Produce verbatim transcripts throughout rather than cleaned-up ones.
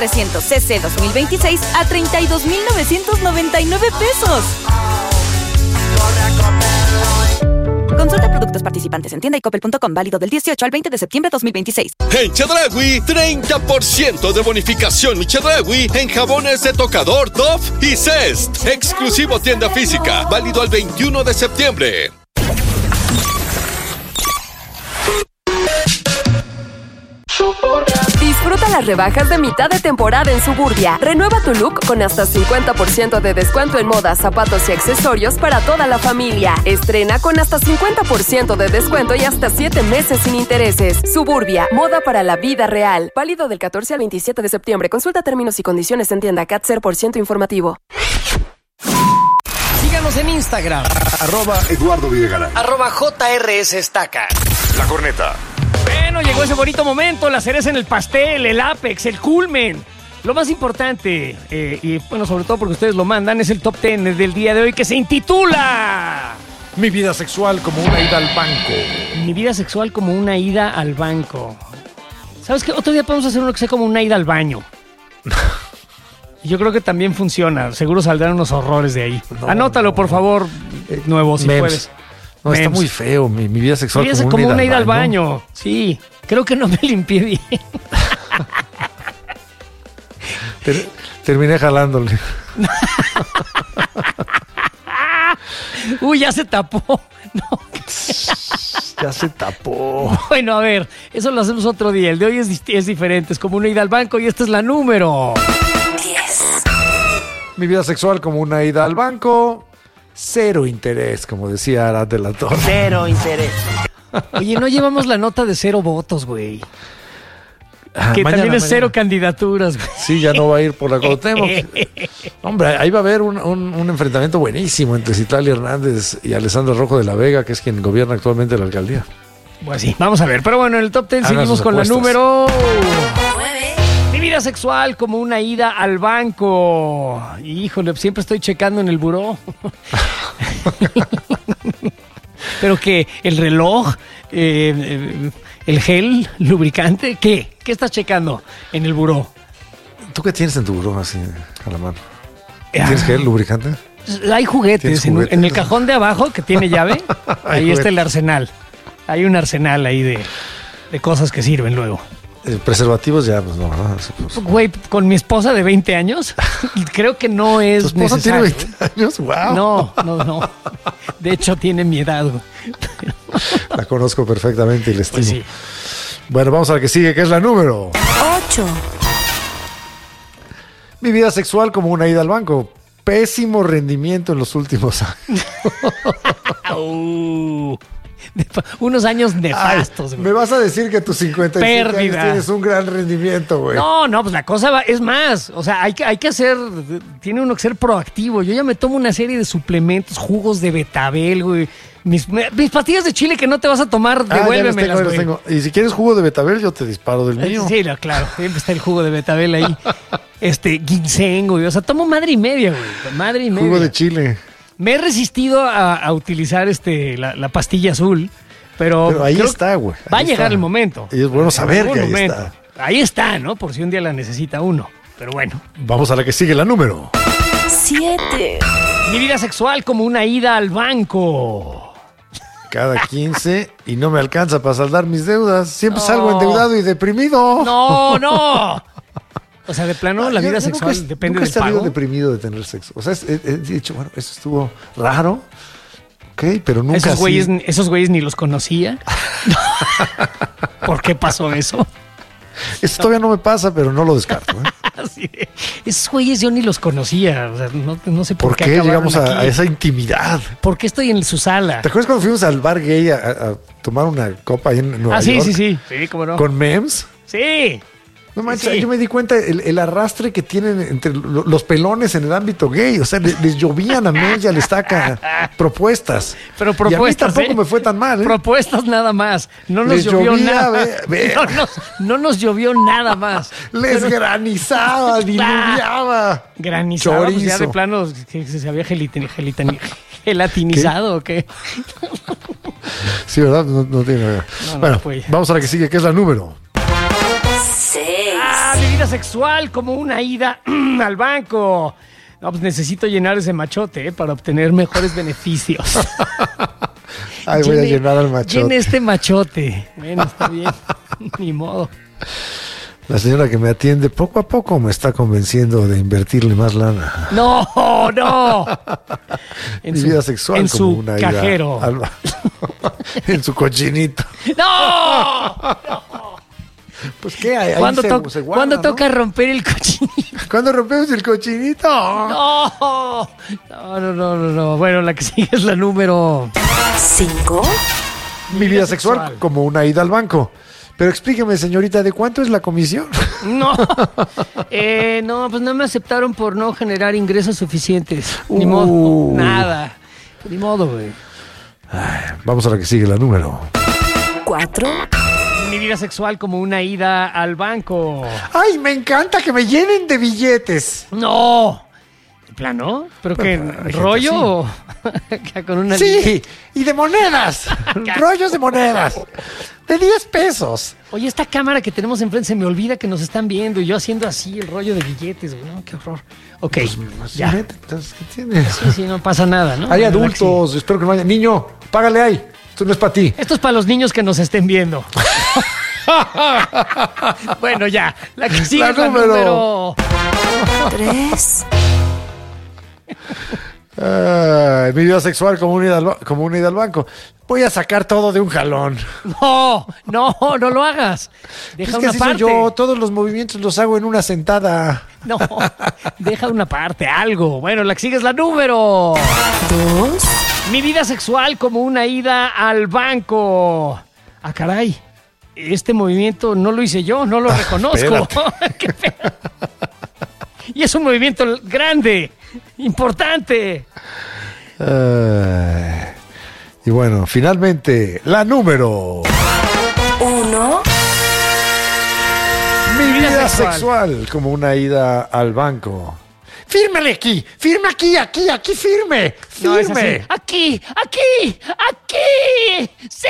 trescientos C C dos mil veintiséis a treinta y dos mil novecientos noventa y nueve pesos. Consulta productos participantes en tienda y coppel punto com, válido del dieciocho al veinte de septiembre de dos mil veintiséis. En Chedraui, treinta por ciento de bonificación Chedraui en jabones de tocador, Dove y Zest. Exclusivo tienda física, válido al veintiuno de septiembre. Disfruta las rebajas de mitad de temporada en Suburbia. Renueva tu look con hasta cincuenta por ciento de descuento en moda, zapatos y accesorios para toda la familia. Estrena con hasta cincuenta por ciento de descuento y hasta siete meses sin intereses. Suburbia, moda para la vida real. Válido del catorce al veintisiete de septiembre. Consulta términos y condiciones en tienda. C A T cero por ciento informativo. Síganos en Instagram. Arroba Eduardo Videgaray. Arroba J R S Estaca. La Corneta. Bueno, llegó ese bonito momento, la cereza en el pastel, el ápex, el culmen. Lo más importante, eh, y bueno, sobre todo porque ustedes lo mandan, es el top diez del día de hoy que se intitula... Mi vida sexual como una ida al banco. Mi vida sexual como una ida al banco. ¿Sabes qué? Otro día podemos hacer uno que sea como una ida al baño. Yo creo que también funciona. Seguro saldrán unos horrores de ahí. No, Anótalo, no. por favor, eh, nuevo, si Mems. puedes. No, Mems. está muy feo. Mi, mi vida sexual mi vida como, como una, una ida, ida al baño. baño. Sí, creo que no me limpié bien. Ter, terminé jalándole. Uy, ya se tapó. No. Ya se tapó. Bueno, a ver, eso lo hacemos otro día. El de hoy es, es diferente. Es como una ida al banco y esta es la número diez. Mi vida sexual como una ida al banco. Cero interés, como decía Arad de la Torre. Cero interés. Oye, no llevamos la nota de cero votos, güey. Ah, que mañana, también es mañana. Cero candidaturas, güey. Sí, ya no va a ir por la Cuauhtémoc. Hombre, ahí va a haber un, un, un enfrentamiento buenísimo entre Citlali Hernández y Alessandra Rojo de la Vega, que es quien gobierna actualmente la alcaldía. Pues sí, vamos a ver. Pero bueno, en el top diez Hagan seguimos con apuestas. La número... Mi vida sexual como una ida al banco. Híjole, siempre estoy checando en el buró. Pero que el reloj, eh, el gel, lubricante, ¿qué? ¿Qué estás checando en el buró? ¿Tú qué tienes en tu buró así a la mano? ¿Tienes gel, lubricante? Hay juguetes, en, juguetes? En el cajón de abajo que tiene llave, ahí juguetes. Está el arsenal. Hay un arsenal ahí de, de cosas que sirven luego. Eh, preservativos ya, pues no, ¿verdad? Pues. Güey, con mi esposa de veinte años, creo que no es ¿Tu esposa necesario. tiene veinte años? ¡Wow! No, no, no. De hecho, tiene mi edad. La conozco perfectamente y la estimo. Pues sí. Bueno, vamos a la que sigue, que es la número ocho. Mi vida sexual como una ida al banco. Pésimo rendimiento en los últimos años. uh. Unos años nefastos, güey. Me vas a decir que a tus cincuenta y cinco años tienes un gran rendimiento, güey. No, no, pues la cosa va, es más, o sea, hay que, hay que hacer, tiene uno que ser proactivo. Yo ya me tomo una serie de suplementos, jugos de betabel, güey. Mis, mis pastillas de chile que no te vas a tomar, ah, devuélvemelas, tengo, güey. Tengo. Y si quieres jugo de betabel, yo te disparo del mío. Sí, no, claro, siempre está el jugo de betabel ahí. Este, ginseng, güey. O sea, tomo madre y media, güey. Madre y media. Jugo de chile. Me he resistido a, a utilizar este la, la pastilla azul, pero, pero ahí está, güey. Va a llegar está. El momento. Y es bueno saber que ahí momento. Está. Ahí está, ¿no? Por si un día la necesita uno. Pero bueno. Vamos a la que sigue, la número siete. Mi vida sexual como una ida al banco. Cada quince y no me alcanza para saldar mis deudas. Siempre no. salgo endeudado y deprimido. No, no. O sea, de plano, ah, la vida sexual nunca, depende nunca del pago. Nunca he salido deprimido de tener sexo. O sea, he, he dicho, bueno, eso estuvo raro, ok, pero nunca esos así. Güeyes, esos güeyes ni los conocía. ¿Por qué pasó eso? Eso todavía no me pasa, pero no lo descarto. ¿eh? Sí, esos güeyes yo ni los conocía. O sea, no, no sé por, ¿Por qué. ¿Por qué llegamos a, a esa intimidad? ¿Por qué estoy en su sala? ¿Te acuerdas cuando fuimos al bar gay a, a tomar una copa ahí en Nueva ah, sí, York? sí, sí, sí. ¿Cómo no? ¿Con memes? Sí. No manches, sí. Yo me di cuenta el, el arrastre que tienen entre los pelones en el ámbito gay. O sea, les, les llovían a Mel y a Estaca propuestas. Pero propuestas, y a mí tampoco ¿eh? me fue tan mal, ¿eh? Propuestas nada más. No nos les llovió llovía, nada. Ve, ve. No, nos, no nos llovió nada más. Les Pero, granizaba, diluviaba. Granizaba, pues ya de plano que se había gelitin, gelitin, gelatinizado o qué. Sí, ¿verdad? No, no tiene nada. No, bueno, no vamos a la que sigue, que es la número seis. Ah, mi vida sexual como una ida al banco. No, pues necesito llenar ese machote ¿eh? para obtener mejores beneficios. Ay, voy Llene- a llenar al machote. Llene este machote. Bueno, está bien. Ni modo. La señora que me atiende poco a poco me está convenciendo de invertirle más lana. No, no. En Mi su- vida sexual en como su una ida cajero. al ba- en su cochinito. ¡No! Pues qué hay. Ahí ¿Cuándo, se- to- se guarda, ¿cuándo ¿no? toca romper el cochinito? ¿Cuándo rompemos el cochinito? No, no, no, no, no, no. Bueno, la que sigue es la número cinco. Mi vida sexual, sexual. como una ida al banco. Pero explíqueme, señorita, ¿de cuánto es la comisión? No, eh, no, pues no me aceptaron por no generar ingresos suficientes. Ni Uh. modo, nada. Ni modo, güey. Vamos a la que sigue, la número. cuatro. Mi vida sexual como una ida al banco. ¡Ay, me encanta que me llenen de billetes! No. ¿De plano? ¿Pero qué? Bueno, hay gente ¿Rollo o acá con una Sí, y de monedas. Rollos de monedas. De diez pesos. Oye, esta cámara que tenemos enfrente se me olvida que nos están viendo y yo haciendo así el rollo de billetes, güey. No, qué horror. Ok, ya. Imagínate, entonces, ¿qué tienes? Sí, sí, no pasa nada, ¿no? Hay La verdad que adultos, espero que no haya. Niño, págale ahí. Esto no es para ti. sí. Esto es para los niños que nos estén viendo. Bueno, ya. La que sigue La es la número. número... tres. Ay, mi vida sexual como una ida al, ba- como una ida al banco. Voy a sacar todo de un jalón. No, no, no lo hagas. Deja Es que una así soy parte. yo, todos los movimientos los hago en una sentada. No, deja una parte, algo. Bueno, la que sigue es la número... dos. Mi vida sexual como una ida al banco. Ah, caray. Este movimiento no lo hice yo, no lo reconozco. Qué feo. Y es un movimiento grande, importante. Ay. Y bueno, finalmente, la número. uno. Mi Vida vida sexual. sexual como una ida al banco. Fírmele aquí, firme aquí, aquí, aquí, firme, No, es así. firme. Aquí, aquí, aquí. ¡Sí!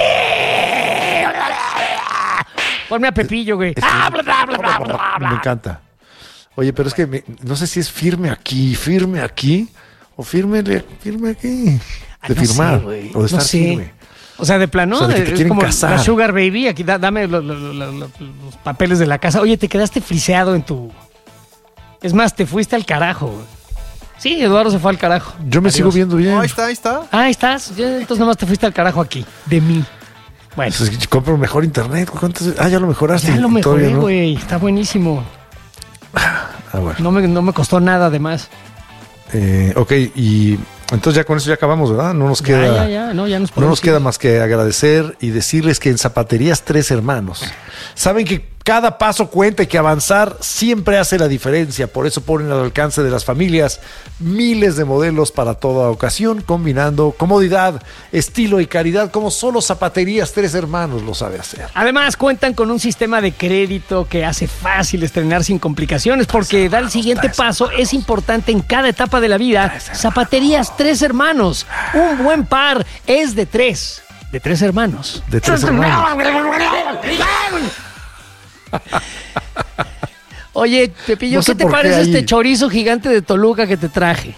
Ponme a Pepillo, güey. Ah, bla, bla, bla, bla, bla, bla. Me encanta. Oye, pero es que me- no sé si es firme aquí, firme aquí, o firme, firme aquí. Ah, De no sé, firmar, güey. o de estar No sé. firme. O sea, de plano, O sea, de que te es quieren como casar. la Sugar Baby. Aquí, da- dame lo- lo- lo- lo- lo- los papeles de la casa. Oye, te quedaste friseado en tu... Es más, te fuiste al carajo, güey. Sí, Eduardo se fue al carajo. Yo me Adiós. sigo viendo bien. No, ahí está, ahí está. Ah, ahí estás. Ya, entonces nomás te fuiste al carajo aquí, de mí. Bueno, Pues es que compro mejor internet. ¿Cuántas- Ah, ya lo mejoraste. ya lo Todavía mejoré, no. güey. Está buenísimo. Ah, bueno. No me, no me costó nada, además. Eh, ok, y entonces ya con eso ya acabamos, ¿verdad? No nos Ya, queda, ya, ya. No, ya nos no podemos nos queda ir. más que agradecer y decirles que en Zapaterías Tres Hermanos saben que cada paso cuenta y que avanzar siempre hace la diferencia. Por eso ponen al alcance de las familias miles de modelos para toda ocasión, combinando comodidad, estilo y calidad como solo Zapaterías Tres Hermanos lo sabe hacer. Además, cuentan con un sistema de crédito que hace fácil estrenar sin complicaciones, porque dar el siguiente paso es importante en cada etapa de la vida. Zapaterías Tres Hermanos. Un buen par es de tres. De tres hermanos. De Tres Hermanos. Oye, Pepillo, No sé ¿qué te por qué parece ahí- este chorizo gigante de Toluca que te traje?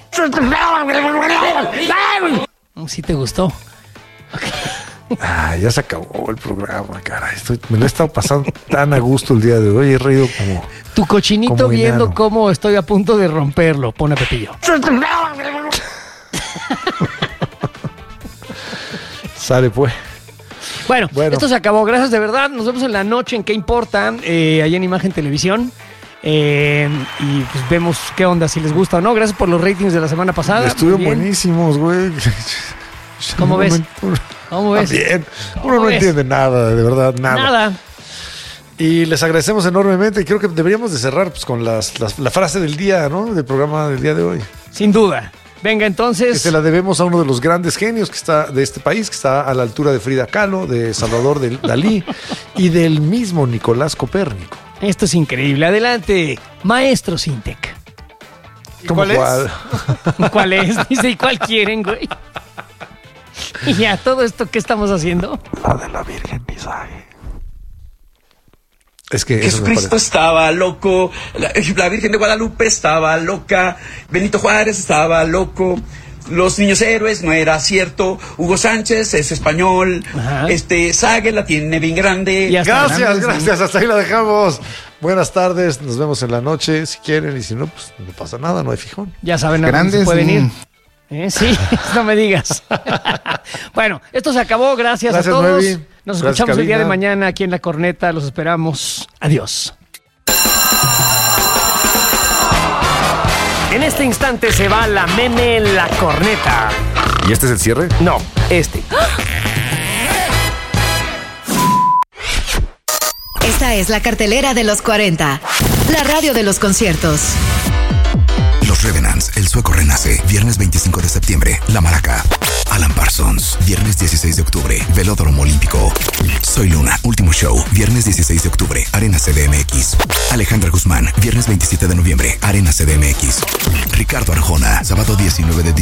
¿Sí te gustó? Ah, ya se acabó el programa, caray. Estoy- me lo he estado pasando tan a gusto el día de hoy. He reído como... Tu cochinito Como viendo enano. cómo estoy a punto de romperlo. Pone Pepillo. Sale pues. Bueno, Bueno. esto se acabó. Gracias de verdad. Nos vemos en la noche en ¿Qué importa? Eh, allá en Imagen Televisión. Eh, y pues vemos qué onda, si les gusta o no. Gracias por los ratings de la semana pasada. Estuvieron Muy bien. buenísimos, güey. ¿Cómo Uno ves? no- ¿Cómo ves? Bien. ¿Cómo Uno no ves? entiende nada, de verdad, nada. Nada. Y les agradecemos enormemente. Y creo que deberíamos de cerrar pues, con las, las- la frase del día, ¿no? Del programa del día de hoy. Sin duda. Venga, Que entonces. se la debemos a uno de los grandes genios que está de este país, que está a la altura de Frida Kahlo, de Salvador del- Dalí y del mismo Nicolás Copérnico. Esto es increíble. Adelante, maestro Sintec. ¿Cómo cuál es? cuál? ¿Cuál es? Dice, ¿y cuál quieren, güey? Y ya, todo esto, ¿qué estamos haciendo? La de la Virgen Misaje. Es que eso me Jesucristo parece. estaba loco, la, la Virgen de Guadalupe estaba loca, Benito Juárez estaba loco, los niños héroes no era cierto, Hugo Sánchez es español, Ajá. este Sague la tiene bien grande. Y hasta Gracias, grandes, gracias. Hasta ahí la dejamos. Buenas tardes. Nos vemos en la noche si quieren. Y si no, pues no pasa nada. No hay fijón. Ya saben a dónde Grandes, se pueden ir. mm. ¿Eh? Sí, no me digas. Bueno, esto se acabó. Gracias, Gracias, a todos. Noemi. Nos Gracias, escuchamos el día de cabina. mañana aquí en La Corneta. Los esperamos. Adiós. En este instante se va la meme La Corneta. ¿Y este es el cierre? No, este. Esta es la cartelera de los cuarenta. La radio de los conciertos. Los Revenants, El Sueco Renace, viernes veinticinco de septiembre, La Maraca. Alan Parsons, viernes dieciséis de octubre, Velódromo Olímpico. Soy Luna, último show, viernes dieciséis de octubre, Arena C D M X. Alejandra Guzmán, viernes veintisiete de noviembre, Arena C D M X. Ricardo Arjona, sábado diecinueve de diciembre.